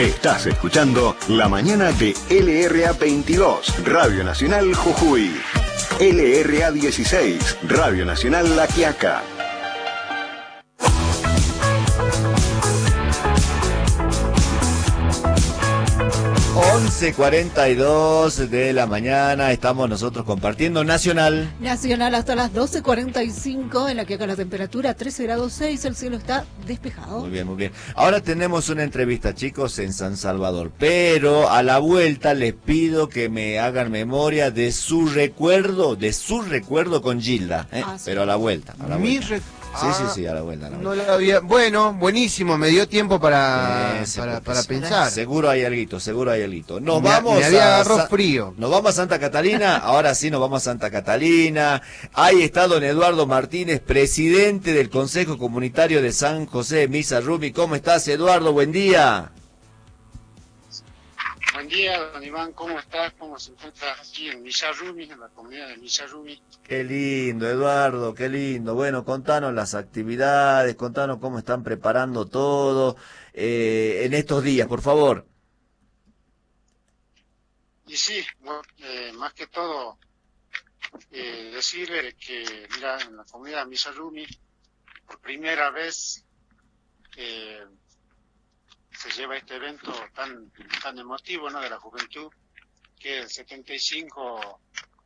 Estás escuchando La Mañana de LRA 22, Radio Nacional Jujuy. LRA 16, Radio Nacional La Quiaca. 11:42 de la mañana, estamos nosotros compartiendo Nacional. Nacional hasta las 12:45, en la que acá la temperatura 13 grados 6, el cielo está despejado. Muy bien, muy bien. Ahora tenemos una entrevista, chicos, en San Salvador, pero a la vuelta les pido que me hagan memoria de su recuerdo con Gilda, ¿eh? Sí. Pero a la vuelta. Sí, a la vuelta. No lo había. Bueno, buenísimo, me dio tiempo para pensar. Seguro hay alguito. Nos Me había agarrado frío. Nos vamos a Santa Catalina, ahora sí nos vamos a Santa Catalina. Ahí está don Eduardo Martínez, presidente del Consejo Comunitario de San José de Mizarrumi. ¿Cómo estás, Eduardo? Buen día. Buen día, don Iván, ¿cómo estás? ¿Cómo se encuentra aquí en Mizarrumi, en la comunidad de Mizarrumi? Qué lindo, Eduardo, qué lindo. Bueno, contanos las actividades, contanos cómo están preparando todo en estos días, por favor. Y sí, más que todo, decirle que, mira, en la comunidad de Mizarrumi, por primera vez se lleva este evento tan emotivo, ¿no?, de la juventud, que es el 75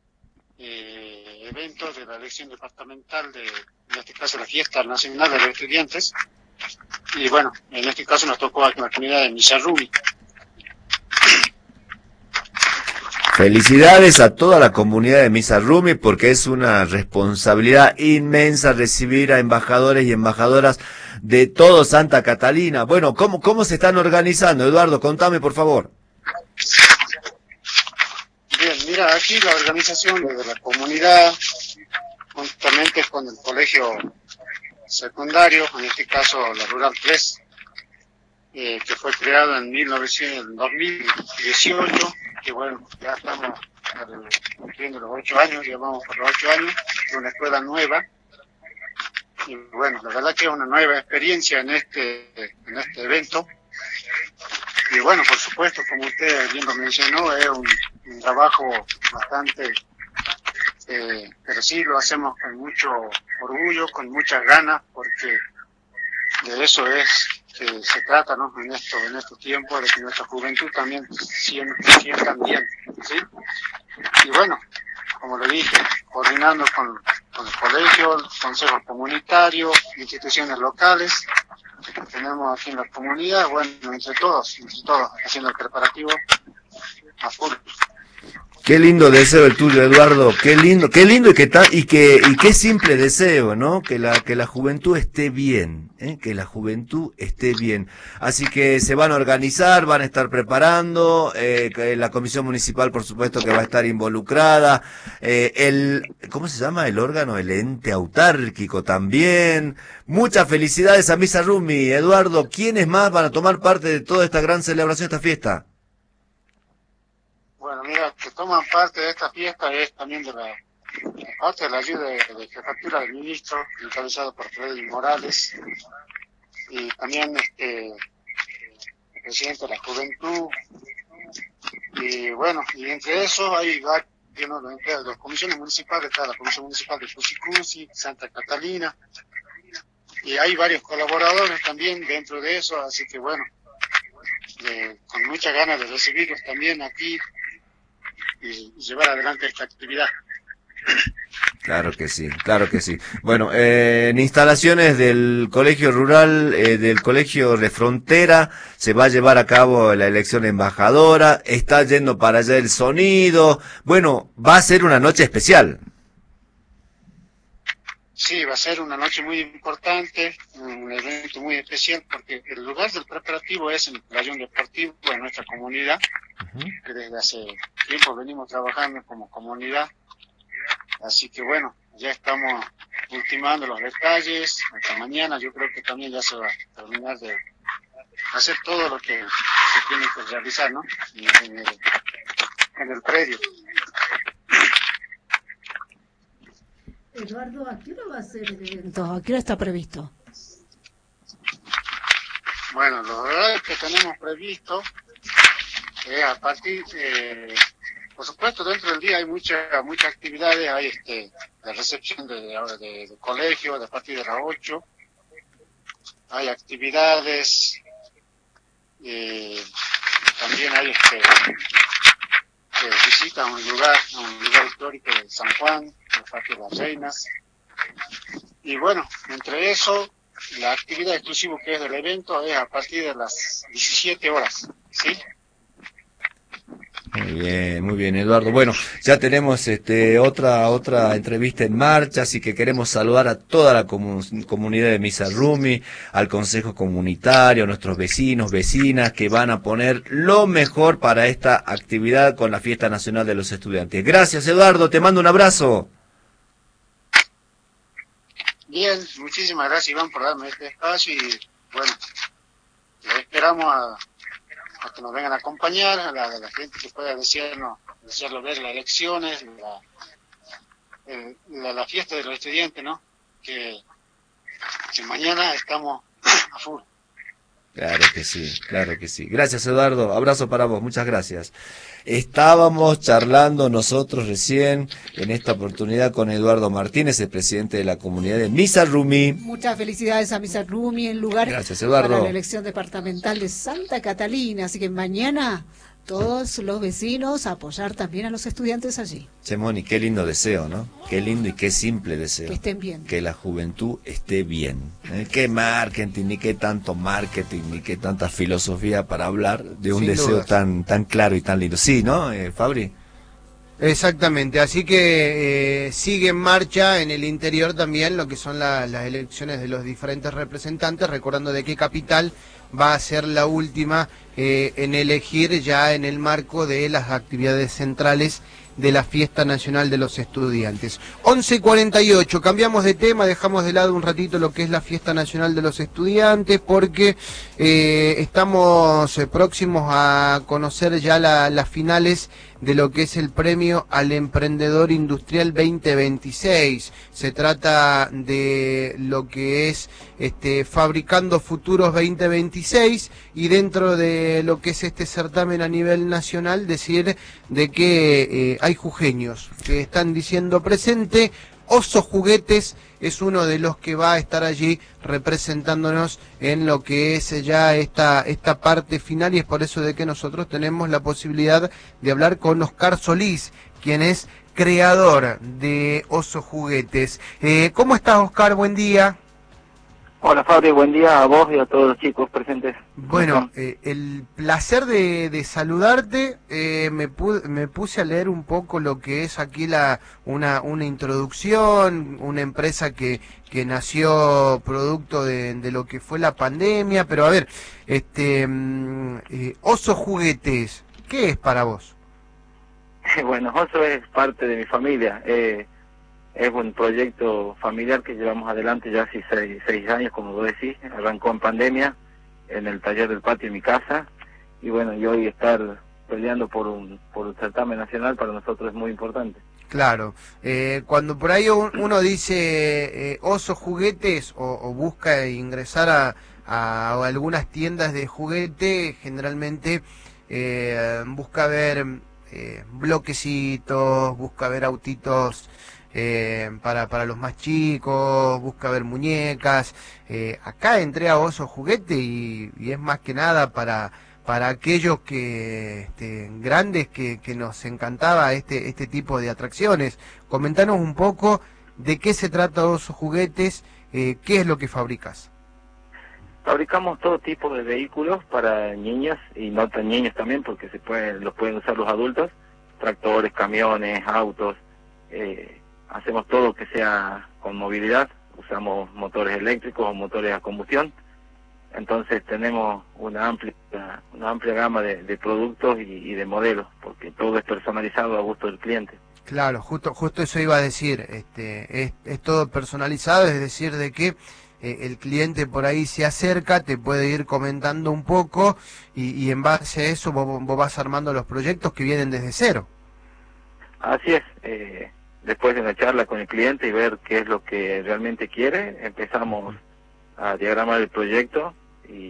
evento de la elección departamental en este caso la fiesta nacional de los estudiantes, y bueno, en este caso nos tocó aquí en la comunidad de Mizarrumi. Felicidades a toda la comunidad de Mizarrumi, porque es una responsabilidad inmensa recibir a embajadores y embajadoras de todo Santa Catalina. Bueno, ¿cómo se están organizando, Eduardo? Contame, por favor. Bien, mira, aquí la organización de la comunidad, juntamente con el colegio secundario, en este caso la Rural 3, que fue creado en 2018, que bueno, ya estamos cumpliendo los 8 años, llevamos por los 8 años, de una escuela nueva, y bueno, la verdad que es una nueva experiencia en este evento, y bueno, por supuesto, como usted bien lo mencionó, es un trabajo bastante, pero sí lo hacemos con mucho orgullo, con muchas ganas, porque de eso se trata, ¿no?, en estos tiempos, de que nuestra juventud también sientan bien, ¿sí? Y bueno, como le dije, coordinando con el colegio, el consejo comunitario, instituciones locales que tenemos aquí en la comunidad, bueno, entre todos, haciendo el preparativo a full. Qué lindo deseo el tuyo, Eduardo, qué lindo y qué simple deseo, ¿no? Que la juventud esté bien, que la juventud esté bien. Así que se van a organizar, van a estar preparando, la comisión municipal, por supuesto, que va a estar involucrada, ¿cómo se llama el órgano? El ente autárquico también. Muchas felicidades a Mizarrumi, Eduardo. ¿Quiénes más van a tomar parte de toda esta gran celebración, esta fiesta? Bueno, mira, que toman parte de esta fiesta es también parte de la ayuda de jefatura del ministro, encabezado por Freddy Morales, y también el presidente de la juventud, y bueno, y entre eso hay varios, ¿no?, de las comisiones municipales, está la comisión municipal de Cusicusi, Santa Catalina, y hay varios colaboradores también dentro de eso, así que bueno, con muchas ganas de recibirlos también aquí y llevar adelante esta actividad. Claro que sí. Bueno, en instalaciones del colegio rural, del colegio de frontera, se va a llevar a cabo la elección embajadora, está yendo para allá el sonido. Bueno, va a ser una noche especial. Sí, va a ser una noche muy importante, un evento muy especial, porque el lugar del preparativo es en el pabellón deportivo de nuestra comunidad, que desde hace tiempo venimos trabajando como comunidad. Así que bueno, ya estamos ultimando los detalles. Hasta mañana yo creo que también ya se va a terminar de hacer todo lo que se tiene que realizar, ¿no?, en el predio. Eduardo, ¿a qué hora va a ser el evento? ¿A qué hora está previsto? Bueno, los horarios que tenemos previstos es a partir, por supuesto, dentro del día hay muchas actividades, hay la recepción de colegio a partir de las 8, hay actividades, también hay visita a un lugar histórico de San Juan, el Parque de las Reinas, y bueno, entre eso, la actividad exclusiva que es del evento es a partir de las 17 horas, ¿sí? Muy bien, Eduardo. Bueno, ya tenemos otra entrevista en marcha, así que queremos saludar a toda la comunidad de Misa Rumi, al Consejo Comunitario, a nuestros vecinos, vecinas, que van a poner lo mejor para esta actividad con la Fiesta Nacional de los Estudiantes. Gracias, Eduardo, te mando un abrazo. Bien, muchísimas gracias, Iván, por darme este espacio y bueno, esperamos a que nos vengan a acompañar, a la gente que pueda desearlo ver las elecciones, la fiesta de los estudiantes, ¿no? Que mañana estamos a full. Claro que sí, claro que sí. Gracias, Eduardo, abrazo para vos, muchas gracias. Estábamos charlando nosotros recién, en esta oportunidad, con Eduardo Martínez, el presidente de la comunidad de Misa Rumi. Muchas felicidades a Misa Rumi, en lugar Gracias, Eduardo. para la elección departamental de Santa Catalina, así que mañana todos los vecinos a apoyar también a los estudiantes allí. Che, Moni, qué lindo deseo, ¿no? Qué lindo y qué simple deseo. Que estén bien. Que la juventud esté bien. Qué marketing, ni qué tanto marketing, ni qué tanta filosofía para hablar de un Sin deseo dudas. tan claro y tan lindo. Sí, ¿no, Fabri? Exactamente, así que sigue en marcha en el interior también lo que son las elecciones de los diferentes representantes, recordando de qué capital va a ser la última en elegir ya en el marco de las actividades centrales de la Fiesta Nacional de los Estudiantes. 11:48, cambiamos de tema, dejamos de lado un ratito lo que es la Fiesta Nacional de los Estudiantes, porque estamos próximos a conocer ya las finales de lo que es el premio al emprendedor industrial 2026. Se trata de lo que es Fabricando Futuros 2026, y dentro de lo que es este certamen a nivel nacional, decir de que hay jujeños que están diciendo presente. Oso Juguetes es uno de los que va a estar allí representándonos en lo que es ya esta parte final, y es por eso de que nosotros tenemos la posibilidad de hablar con Oscar Solís, quien es creador de Oso Juguetes. ¿Cómo estás, Oscar? Buen día. Hola, Fabri, buen día a vos y a todos los chicos presentes. Bueno, el placer de saludarte. Me puse a leer un poco lo que es aquí una introducción, una empresa que nació producto de lo que fue la pandemia, pero a ver, Oso Juguetes, ¿qué es para vos? Bueno, Oso es parte de mi familia. Es un proyecto familiar que llevamos adelante ya hace 6 años, como vos decís. Arrancó en pandemia, en el taller del patio de mi casa, y bueno, y hoy estar peleando por un certamen nacional para nosotros es muy importante. Claro, cuando por ahí uno dice Oso Juguetes o busca ingresar a algunas tiendas de juguete, generalmente busca ver bloquecitos, busca ver autitos para los más chicos, busca ver muñecas. Acá entré a Oso Juguete y es más que nada para aquellos que grandes que nos encantaba este tipo de atracciones. Comentanos un poco de qué se trata Oso Juguetes, qué es lo que fabricas. Fabricamos todo tipo de vehículos para niños y no tan niños también, porque los pueden usar los adultos, tractores, camiones, autos. Hacemos todo que sea con movilidad, usamos motores eléctricos o motores a combustión. Entonces tenemos una amplia gama de productos y de modelos, porque todo es personalizado a gusto del cliente. Claro, justo eso iba a decir, es todo personalizado, es decir, de que el cliente por ahí se acerca, te puede ir comentando un poco y en base a eso vos vas armando los proyectos que vienen desde cero. Así es, después de una charla con el cliente y ver qué es lo que realmente quiere, empezamos a diagramar el proyecto y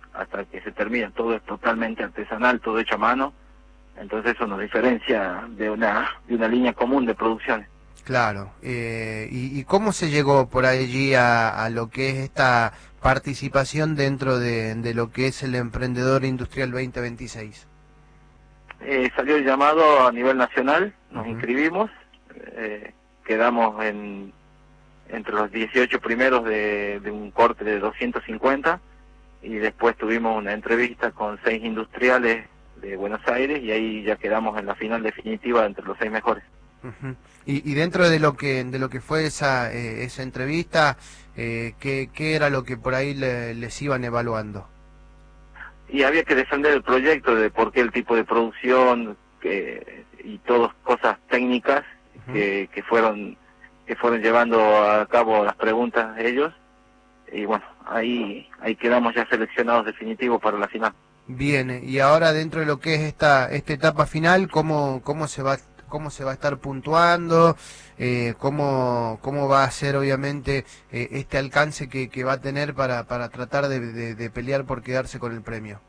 hasta que se termina. Todo es totalmente artesanal, todo hecho a mano. Entonces eso nos diferencia de una línea común de producciones. Claro. ¿Y cómo se llegó por allí a lo que es esta participación dentro de lo que es el Emprendedor Industrial 2026? Salió el llamado a nivel nacional, nos inscribimos, quedamos entre los 18 primeros de un corte de 250, y después tuvimos una entrevista con 6 industriales de Buenos Aires, y ahí ya quedamos en la final definitiva entre los 6 mejores. Y dentro de lo que fue esa entrevista, ¿qué era lo que por ahí les iban evaluando? Y había que defender el proyecto, de por qué el tipo de producción, y todas cosas técnicas que fueron llevando a cabo las preguntas de ellos, y bueno, ahí quedamos ya seleccionados definitivos para la final. Bien, y ahora dentro de lo que es esta etapa final, ¿cómo se va a estar puntuando? ¿Cómo va a ser obviamente este alcance que va a tener para tratar de pelear por quedarse con el premio?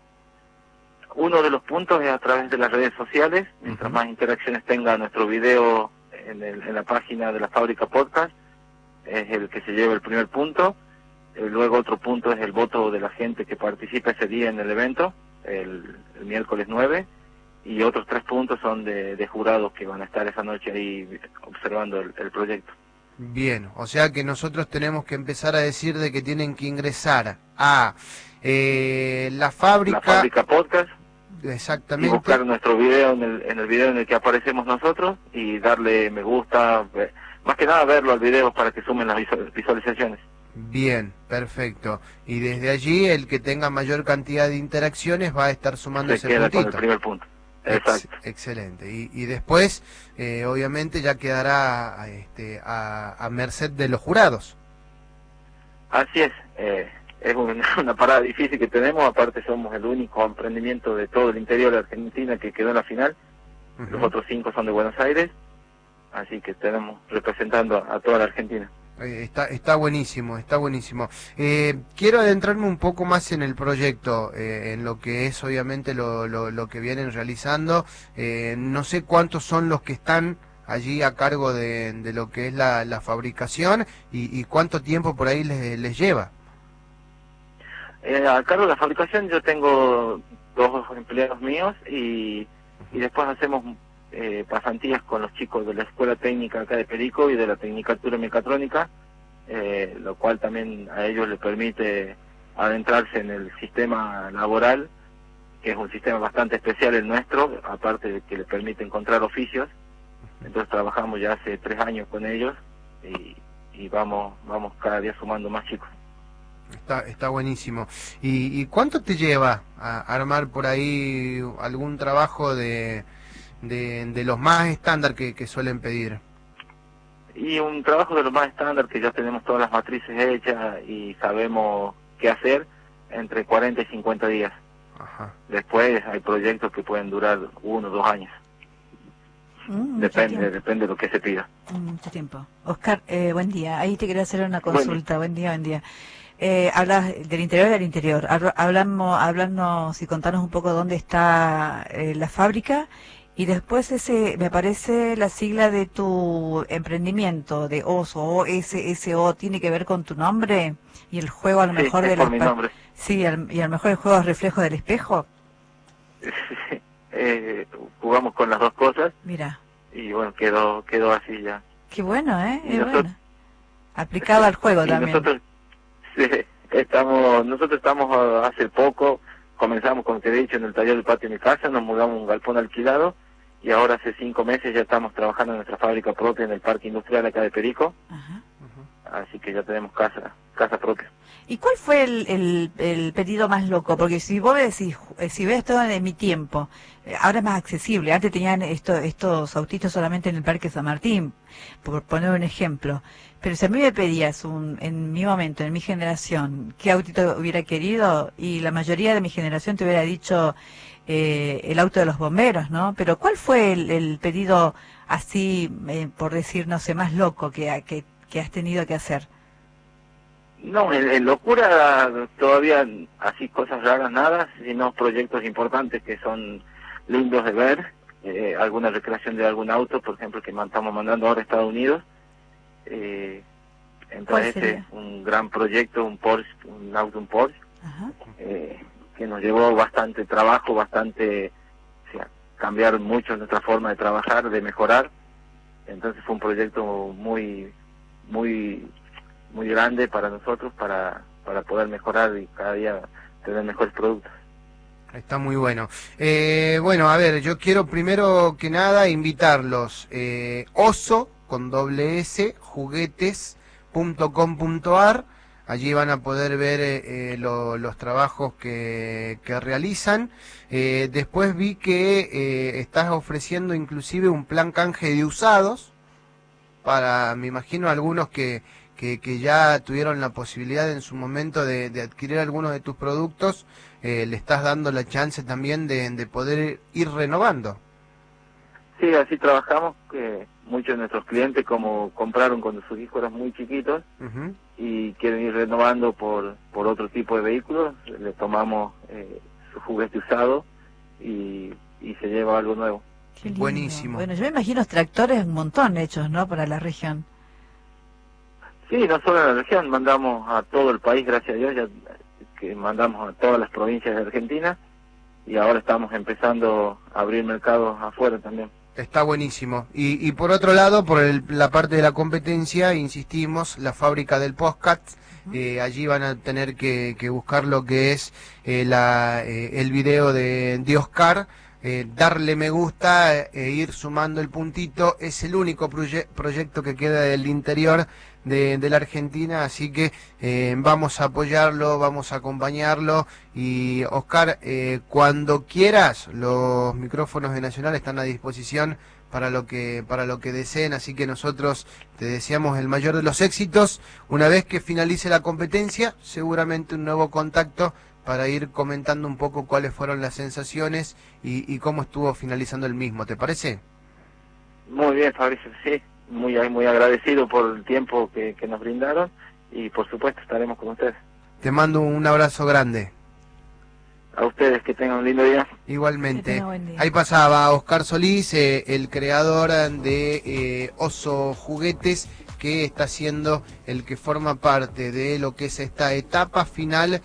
Uno de los puntos es a través de las redes sociales. Mientras más interacciones tenga nuestro video en la página de la Fábrica Podcast, es el que se lleva el primer punto. Luego otro punto es el voto de la gente que participa ese día en el evento, el miércoles 9, y otros 3 puntos son de jurados que van a estar esa noche ahí observando el proyecto. Bien, o sea que nosotros tenemos que empezar a decir de que tienen que ingresar a la Fábrica Podcast. Exactamente. Y buscar nuestro video en el video en el que aparecemos nosotros y darle me gusta, más que nada verlo al video para que sumen las visualizaciones. Bien, perfecto. Y desde allí el que tenga mayor cantidad de interacciones va a estar sumando ese puntito. Con el primer punto. Exacto. Excelente. Y después, obviamente, ya quedará a merced de los jurados. Así es. Es una parada difícil que tenemos. Aparte, somos el único emprendimiento de todo el interior de Argentina que quedó en la final. Los otros 5 son de Buenos Aires. Así que tenemos representando a toda la Argentina. Está buenísimo, está buenísimo. Quiero adentrarme un poco más en el proyecto, en lo que es obviamente lo que vienen realizando. No sé cuántos son los que están allí a cargo de lo que es la fabricación y cuánto tiempo por ahí les lleva. A cargo de la fabricación yo tengo 2 empleados míos y después hacemos pasantías con los chicos de la Escuela Técnica acá de Perico y de la Tecnicatura Mecatrónica, lo cual también a ellos les permite adentrarse en el sistema laboral, que es un sistema bastante especial el nuestro, aparte de que les permite encontrar oficios. Entonces trabajamos ya hace 3 años con ellos y vamos cada día sumando más chicos. Está buenísimo. ¿Y cuánto te lleva a armar por ahí algún trabajo de los más estándar que suelen pedir? Y un trabajo de los más estándar, que ya tenemos todas las matrices hechas y sabemos qué hacer, entre 40 y 50 días. Ajá. Después hay proyectos que pueden durar 1 o 2 años. Depende de lo que se pida. Mucho tiempo. Oscar, buen día. Ahí te quería hacer una consulta. Buen día. Hablas del interior. Hablarnos y contarnos un poco dónde está la fábrica. Y después me aparece la sigla de tu emprendimiento, de OSO, tiene que ver con tu nombre y el juego a lo mejor de mi nombre. Sí, y a lo mejor el juego es reflejo del espejo. Jugamos con las 2 cosas. Mira. Y bueno, quedó así ya. Qué bueno, Nosotros, bueno. Aplicado al juego también. Nosotros estamos hace poco, comenzamos, como te he dicho, en el taller del patio de mi casa, nos mudamos a un galpón alquilado y ahora hace 5 meses ya estamos trabajando en nuestra fábrica propia en el parque industrial acá de Perico. Ajá. Así que ya tenemos casa propia. ¿Y cuál fue el pedido más loco? Porque si vos decís, si ves todo en mi tiempo, ahora es más accesible. Antes tenían estos autitos solamente en el Parque San Martín, por poner un ejemplo. Pero si a mí me pedías en mi momento, en mi generación, qué autito hubiera querido, y la mayoría de mi generación te hubiera dicho el auto de los bomberos, ¿no? Pero ¿cuál fue el pedido así, por decir, no sé, más loco que has tenido que hacer? No, en locura todavía así cosas raras nada, sino proyectos importantes que son lindos de ver, alguna recreación de algún auto, por ejemplo, que estamos mandando ahora a Estados Unidos. Entonces este es un gran proyecto, un Porsche, un Porsche, que nos llevó bastante trabajo, bastante, o sea, cambiar mucho nuestra forma de trabajar, de mejorar. Entonces fue un proyecto muy grande para nosotros, para poder mejorar y cada día tener mejores productos. Está muy bueno. Bueno, a ver, yo quiero primero que nada invitarlos. Oso, con doble S, juguetes.com.ar. Allí van a poder ver los trabajos que realizan. Después vi que estás ofreciendo inclusive un plan canje de usados para, me imagino, algunos que ya tuvieron la posibilidad en su momento de adquirir algunos de tus productos. Le estás dando la chance también de poder ir renovando. Sí, así trabajamos, que muchos de nuestros clientes, como compraron cuando sus hijos eran muy chiquitos, y quieren ir renovando por otro tipo de vehículos, le tomamos su juguete usado y se lleva algo nuevo. Qué lindo. Buenísimo. Bueno, yo me imagino tractores un montón hechos, ¿no?, para la región. Sí, no solo en la región, mandamos a todo el país, gracias a Dios, ya que mandamos a todas las provincias de Argentina, y ahora estamos empezando a abrir mercados afuera también. Está buenísimo. Y por otro lado, por la parte de la competencia, insistimos, la fábrica del podcast, allí van a tener que buscar lo que es el video de Oscar, darle me gusta e ir sumando el puntito. Es el único proyecto que queda del interior de la Argentina, así que vamos a apoyarlo, vamos a acompañarlo. Y Oscar, cuando quieras, los micrófonos de Nacional están a disposición para lo que deseen, así que nosotros te deseamos el mayor de los éxitos. Una vez que finalice la competencia, seguramente un nuevo contacto para ir comentando un poco cuáles fueron las sensaciones y cómo estuvo finalizando el mismo, ¿te parece? Muy bien, Fabricio, sí. Muy agradecido por el tiempo que nos brindaron, y por supuesto estaremos con ustedes. Te mando un abrazo grande. A ustedes, que tengan un lindo día. Igualmente. Ahí pasaba Oscar Solís, el creador de Oso Juguetes, que está siendo el que forma parte de lo que es esta etapa final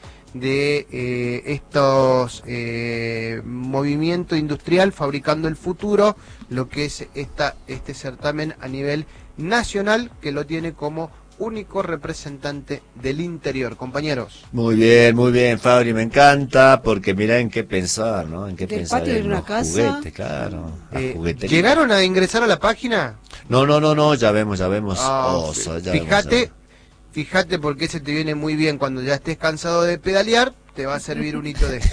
de estos movimiento industrial Fabricando el Futuro, lo que es este certamen a nivel nacional, que lo tiene como único representante del interior. Compañeros. Muy bien, Fabri, me encanta, porque mirá en qué pensar, ¿no? En qué Del pensar patio de en una los casa. juguetes, claro. La juguetería. ¿Llegaron a ingresar a la página? No, ya vemos. Fíjate, Ya vemos. Fíjate, porque se te viene muy bien cuando ya estés cansado de pedalear, te va a servir un hito de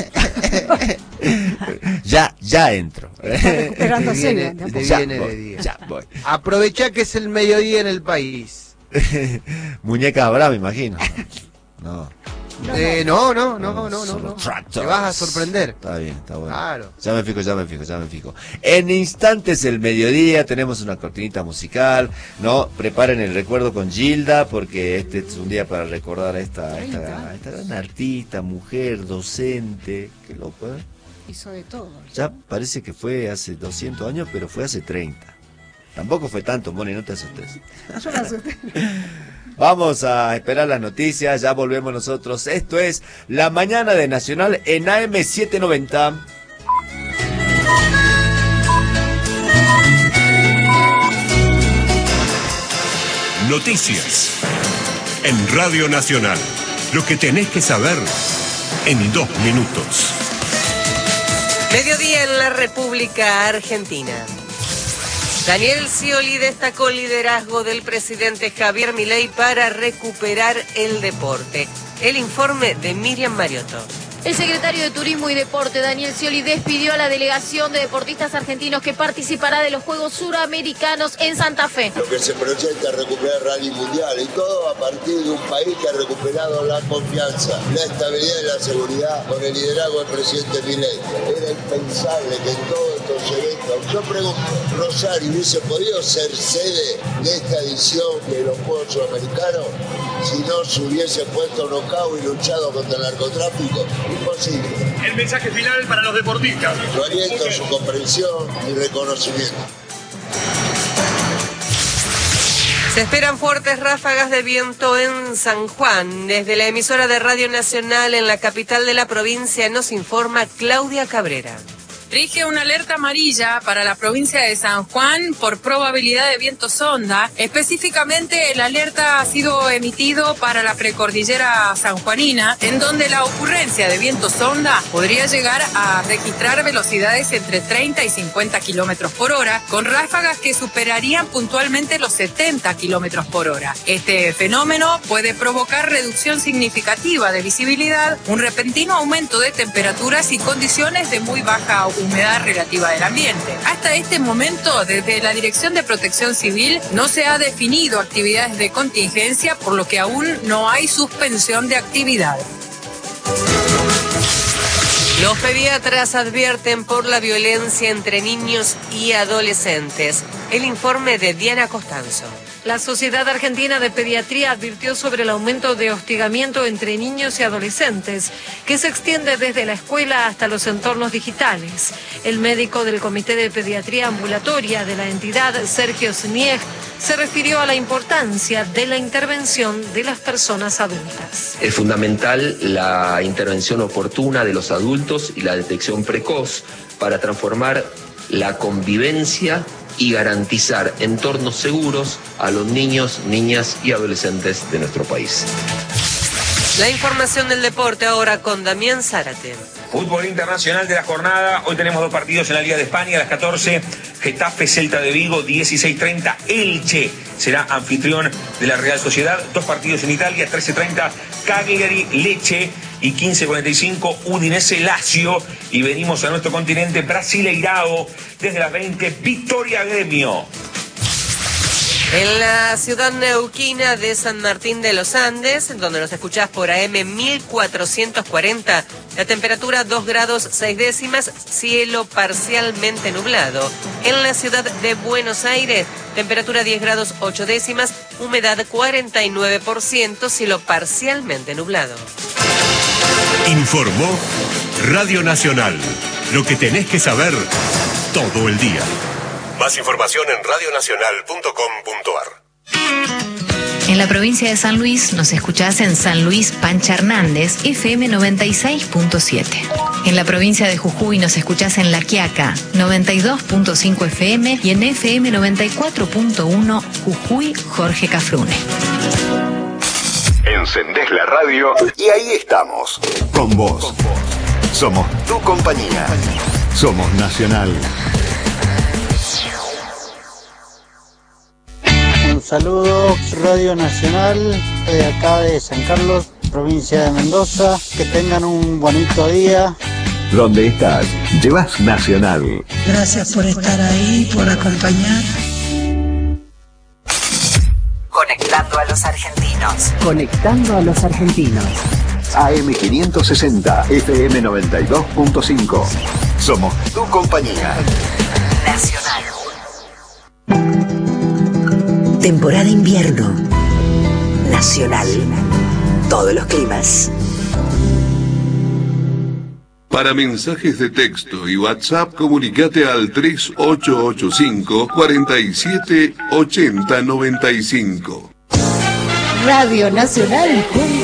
ya entro. Recuperándose bien, te Ya viene voy, de día. ya voy. Aprovechá que es el mediodía en el país. Muñeca habrá, me imagino. No. No. Solo tractors. Te vas a sorprender. Está bien, está bueno. Claro. Ya me fijo. En instantes el mediodía tenemos una cortinita musical, ¿no? Preparen el recuerdo con Gilda, porque este es un día para recordar a esta gran artista, mujer, docente, qué loco, ¿eh? Hizo de todo. Ya parece que fue hace 200 años, pero fue hace 30. Tampoco fue tanto, Moni, no te asustes. Yo me asusté. Vamos a esperar las noticias, ya volvemos nosotros. Esto es La Mañana de Nacional en AM790. Noticias en Radio Nacional. Lo que tenés que saber en 2 minutos. Mediodía en la República Argentina. Daniel Scioli destacó el liderazgo del presidente Javier Milei para recuperar el deporte. El informe de Miriam Mariotto. El secretario de Turismo y Deporte, Daniel Scioli, despidió a la delegación de deportistas argentinos que participará de los Juegos Suramericanos en Santa Fe. Lo que se proyecta es recuperar rally mundial, y todo a partir de un país que ha recuperado la confianza, la estabilidad y la seguridad con el liderazgo del presidente Milei. Era impensable que en todos estos eventos, yo pregunto, ¿Rosario hubiese podido ser sede de esta edición de los Juegos Suramericanos si no se hubiese puesto knockout y luchado contra el narcotráfico? Imposible. El mensaje final para los deportistas. Su aliento, su comprensión y reconocimiento. Se esperan fuertes ráfagas de viento en San Juan. Desde la emisora de Radio Nacional en la capital de la provincia nos informa Claudia Cabrera. Rige una alerta amarilla para la provincia de San Juan por probabilidad de viento sonda. Específicamente, el alerta ha sido emitido para la precordillera sanjuanina, en donde la ocurrencia de viento sonda podría llegar a registrar velocidades entre 30 y 50 kilómetros por hora, con ráfagas que superarían puntualmente los 70 kilómetros por hora. Este fenómeno puede provocar reducción significativa de visibilidad, un repentino aumento de temperaturas y condiciones de muy baja humedad relativa del ambiente. Hasta este momento, desde la Dirección de Protección Civil, no se ha definido actividades de contingencia, por lo que aún no hay suspensión de actividad. Los pediatras advierten por la violencia entre niños y adolescentes. El informe de Diana Costanzo. La Sociedad Argentina de Pediatría advirtió sobre el aumento de hostigamiento entre niños y adolescentes, que se extiende desde la escuela hasta los entornos digitales. El médico del Comité de Pediatría Ambulatoria de la entidad, Sergio Snieg, se refirió a la importancia de la intervención de las personas adultas. Es fundamental la intervención oportuna de los adultos y la detección precoz para transformar la convivencia y garantizar entornos seguros a los niños, niñas y adolescentes de nuestro país. La información del deporte ahora con Damián Zárate. Fútbol internacional de la jornada. Hoy tenemos 2 partidos en la Liga de España. A las 14, Getafe Celta de Vigo, 16:30. Elche será anfitrión de la Real Sociedad. 2 partidos en Italia, 13:30, Cagliari Lecce y 15:45, Udinese Lazio. Y venimos a nuestro continente Brasileirao desde las 20, Victoria Gremio. En la ciudad neuquina de San Martín de los Andes, donde nos escuchás por AM 1440, la temperatura 2 grados 6 décimas, cielo parcialmente nublado. En la ciudad de Buenos Aires, temperatura 10 grados 8 décimas, humedad 49%, cielo parcialmente nublado. Informó Radio Nacional. Lo que tenés que saber todo el día. Más información en radionacional.com.ar. En la provincia de San Luis nos escuchás en San Luis Pancha Hernández, FM 96.7. En la provincia de Jujuy nos escuchás en La Quiaca, 92.5 FM y en FM 94.1 Jujuy Jorge Cafrune. Encendés la radio y ahí estamos, con vos. Somos tu compañía. Somos Nacional. Un saludo, Radio Nacional, de acá de San Carlos, provincia de Mendoza. Que tengan un bonito día. Donde estás, llevas Nacional. Gracias por estar ahí, por acompañar. Conectando a los argentinos. Conectando a los argentinos. AM 560, FM 92.5. Somos tu compañía. Nacional. Temporada invierno. Nacional. Todos los climas. Para mensajes de texto y WhatsApp, comunicate al 3885 47 80 95. Radio Nacional.